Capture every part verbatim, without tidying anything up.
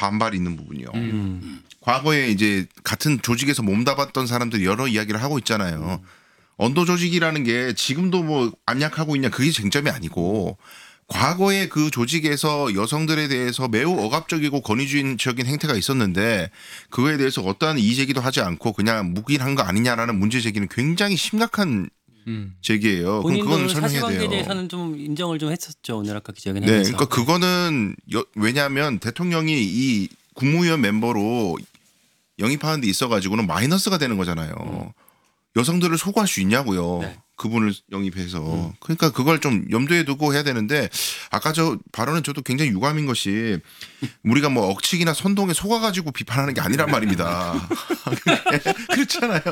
반발이 있는 부분이요. 음. 과거에 이제 같은 조직에서 몸담았던 사람들이 여러 이야기를 하고 있잖아요. 음. 언더 조직이라는 게 지금도 뭐 안약하고 있냐 그게 쟁점이 아니고 과거에 그 조직에서 여성들에 대해서 매우 억압적이고 권위주의적인 행태가 있었는데 그거에 대해서 어떠한 이의제기도 하지 않고 그냥 묵인한 거 아니냐라는 문제 제기는 굉장히 심각한 음. 제기예요. 그럼 그건 설명해야 돼요. 사실관계에 대해서는 좀 인정을 좀 했었죠. 오늘 아까 기자회견 네, 하면서. 그러니까 그거는 여, 왜냐하면 대통령이 이 국무위원 멤버로 영입하는 데 있어가지고는 마이너스가 되는 거잖아요. 음. 여성들을 소구할 수 있냐고요. 네. 그분을 영입해서. 음. 그러니까 그걸 좀 염두에 두고 해야 되는데 아까 저 발언은 저도 굉장히 유감인 것이 우리가 뭐 억측이나 선동에 속아가지고 비판하는 게 아니란 말입니다. 그렇잖아요.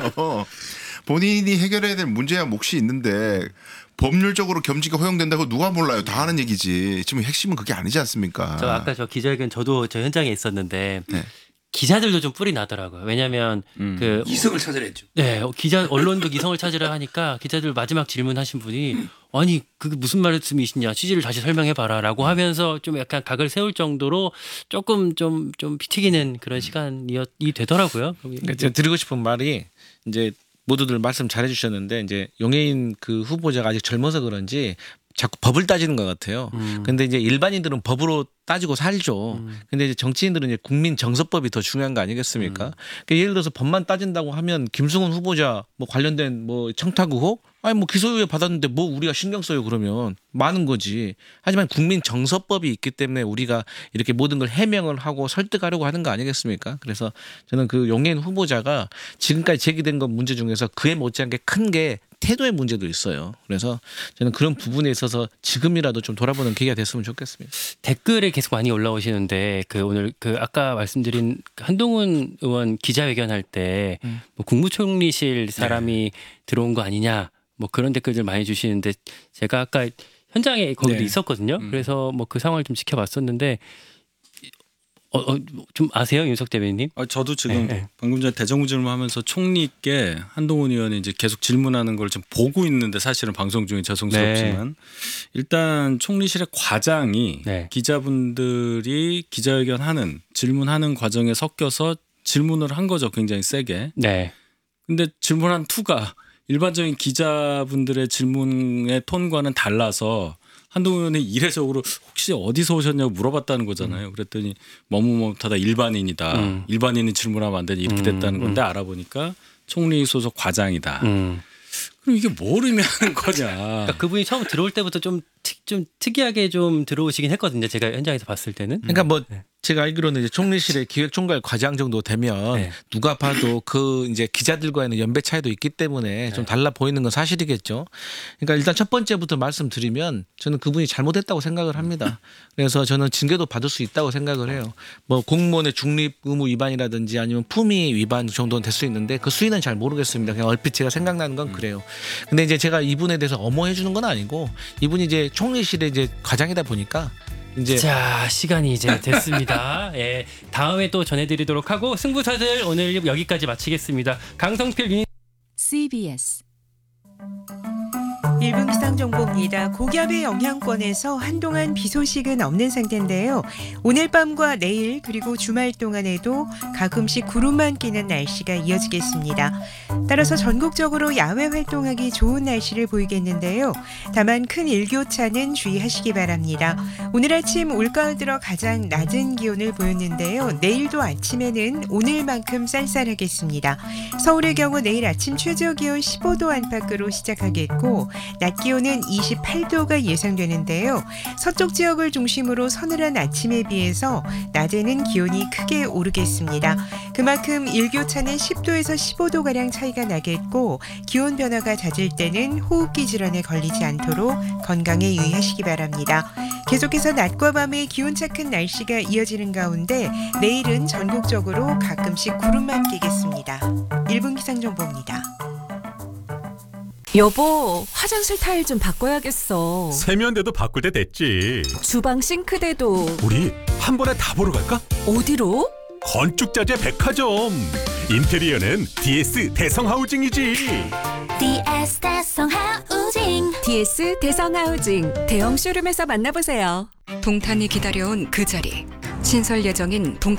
본인이 해결해야 될 문제야 몫이 있는데 법률적으로 겸직이 허용된다고 누가 몰라요. 다 아는 얘기지. 지금 핵심은 그게 아니지 않습니까? 저 아까 저 기자회견 저도 저 현장에 있었는데 네. 기자들도 좀 뿔이 나더라고요. 왜냐하면 음. 그 이성을 찾으랬죠. 네, 기자 언론도 이성을 찾으라 하니까 기자들 마지막 질문하신 분이 아니 그게 무슨 말씀이시냐 취지를 다시 설명해 봐라라고 하면서 좀 약간 각을 세울 정도로 조금 좀 좀 피튀기는 그런 시간이 되더라고요. 그러니까 제가 드리고 싶은 말이 이제 모두들 말씀 잘해 주셨는데 이제 용해인 그 후보자가 아직 젊어서 그런지 자꾸 법을 따지는 것 같아요. 음. 근데 이제 일반인들은 법으로 따지고 살죠. 음. 근데 이제 정치인들은 이제 국민 정서법이 더 중요한 거 아니겠습니까? 음. 그러니까 예를 들어서 법만 따진다고 하면 김승훈 후보자 뭐 관련된 뭐 청탁 의혹 아니 뭐 기소유예 받았는데 뭐 우리가 신경 써요 그러면 많은 거지. 하지만 국민 정서법이 있기 때문에 우리가 이렇게 모든 걸 해명을 하고 설득하려고 하는 거 아니겠습니까? 그래서 저는 그 용해인 후보자가 지금까지 제기된 건 문제 중에서 그에 못지않게 큰 게 태도의 문제도 있어요. 그래서 저는 그런 부분에 있어서 지금이라도 좀 돌아보는 계기가 됐으면 좋겠습니다. 댓글에 계속 많이 올라오시는데 그 오늘 그 아까 말씀드린 한동훈 의원 기자회견할 때 음. 뭐 국무총리실 사람이 네. 들어온 거 아니냐 뭐 그런 댓글들 많이 주시는데 제가 아까 현장에 거기도 네. 있었거든요. 음. 그래서 뭐 그 상황을 좀 지켜봤었는데 어, 어, 좀 아세요, 윤석 대변인님? 아, 저도 지금 네. 방금 전에 대정부 질문하면서 총리께 한동훈 의원이 이제 계속 질문하는 걸 좀 보고 있는데 사실은 방송 중에 죄송스럽지만 네. 일단 총리실의 과장이 네. 기자분들이 기자회견하는 질문하는 과정에 섞여서 질문을 한 거죠, 굉장히 세게. 네. 근데 질문한 투가 일반적인 기자분들의 질문의 톤과는 달라서. 한동훈 의원이 이례적으로 혹시 어디서 오셨냐고 물어봤다는 거잖아요. 음. 그랬더니 머뭇머뭇하다 일반인이다. 음. 일반인이 질문하면 안 되니 이렇게 됐다는 건데 음. 알아보니까 총리 소속 과장이다. 음. 그럼 이게 뭘 의미하는 거냐. 그러니까 그분이 처음 들어올 때부터 좀, 특, 좀 특이하게 좀 들어오시긴 했거든요. 제가 현장에서 봤을 때는. 그러니까 뭐 네. 제가 알기로는 이제 총리실의 기획총괄 과장 정도 되면 네. 누가 봐도 그 이제 기자들과의 연배 차이도 있기 때문에 네. 좀 달라 보이는 건 사실이겠죠. 그러니까 일단 첫 번째부터 말씀드리면 저는 그분이 잘못했다고 생각을 합니다. 그래서 저는 징계도 받을 수 있다고 생각을 해요. 뭐 공무원의 중립 의무 위반이라든지 아니면 품위 위반 정도는 될 수 있는데 그 수위는 잘 모르겠습니다. 그냥 얼핏 제가 생각나는 건 그래요. 근데 이제 제가 이분에 대해서 엄호해 주는 건 아니고 이분이 이제 총리실의 이제 과장이다 보니까 이제 자 시간이 이제 됐습니다. 예, 다음에 또 전해드리도록 하고 승부사들 오늘 여기까지 마치겠습니다. 강성필 민 씨비에스 일 분 기상정보입니다. 고기압의 영향권에서 한동안 비 소식은 없는 상태인데요. 오늘 밤과 내일 그리고 주말 동안에도 가끔씩 구름만 끼는 날씨가 이어지겠습니다. 따라서 전국적으로 야외 활동하기 좋은 날씨를 보이겠는데요. 다만 큰 일교차는 주의하시기 바랍니다. 오늘 아침 올가을 들어 가장 낮은 기온을 보였는데요. 내일도 아침에는 오늘만큼 쌀쌀하겠습니다. 서울의 경우 내일 아침 최저 기온 십오 도 안팎으로 시작하겠고 낮 기온은 이십팔 도가 예상되는데요. 서쪽 지역을 중심으로 서늘한 아침에 비해서 낮에는 기온이 크게 오르겠습니다. 그만큼 일교차는 십 도에서 십오 도가량 차이가 나겠고 기온 변화가 잦을 때는 호흡기 질환에 걸리지 않도록 건강에 유의하시기 바랍니다. 계속해서 낮과 밤의 기온차 큰 날씨가 이어지는 가운데 내일은 전국적으로 가끔씩 구름만 끼겠습니다. 일 분 기상정보입니다. 여보, 화장실 타일 좀 바꿔야겠어. 세면대도 바꿀 때 됐지. 주방 싱크대도. 우리 한 번에 다 보러 갈까? 어디로? 건축자재 백화점. 인테리어는 디에스 대성하우징이지. 디에스 대성하우징. 디에스 대성하우징. 대형 쇼룸에서 만나보세요. 동탄이 기다려온 그 자리. 신설 예정인 동